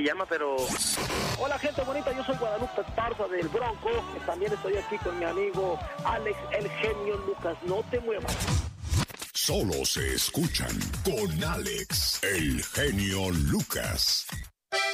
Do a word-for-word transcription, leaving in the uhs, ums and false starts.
llama, pero... Hola, gente bonita, yo soy Guadalupe Esparza del Bronco. También estoy aquí con mi amigo Alex, el genio Lucas. No te muevas. Solo se escuchan con Alex, el genio Lucas.